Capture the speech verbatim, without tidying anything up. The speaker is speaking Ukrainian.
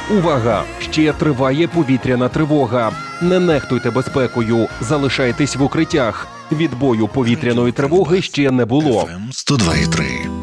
Увага! Ще триває повітряна тривога. Не нехтуйте безпекою, залишайтесь в укриттях. Відбою повітряної тривоги ще не було. сто два і три